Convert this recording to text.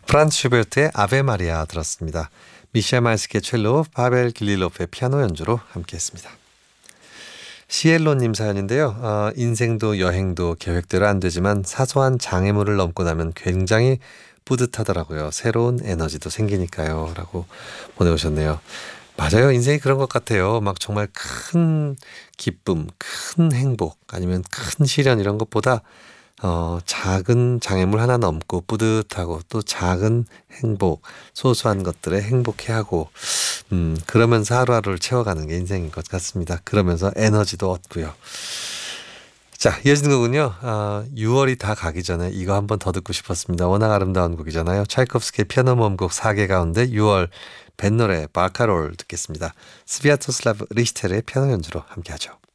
프란츠 슈베르트의 아베 마리아 들었습니다. 미샤 마이스케 첼로, 파벨 길릴로프의 피아노 연주로 함께했습니다. 시엘로님 사연인데요. 인생도 여행도 계획대로 안 되지만 사소한 장애물을 넘고 나면 굉장히 뿌듯하더라고요. 새로운 에너지도 생기니까요. 라고 보내오셨네요. 맞아요. 인생이 그런 것 같아요. 막 정말 큰 기쁨, 큰 행복, 아니면 큰 시련 이런 것보다 작은 장애물 하나 넘고 뿌듯하고 또 작은 행복, 소소한 것들에 행복해하고, 그러면서 하루하루를 채워가는 게 인생인 것 같습니다. 그러면서 에너지도 얻고요. 자, 이어지는 곡은요. 6월이 다 가기 전에 이거 한번 더 듣고 싶었습니다. 워낙 아름다운 곡이잖아요. 차이콥스키의 피아노 모음곡 4개 가운데 6월 뱃노래 바카롤 듣겠습니다. 스비아토슬라브 리히테르의 피아노 연주로 함께하죠.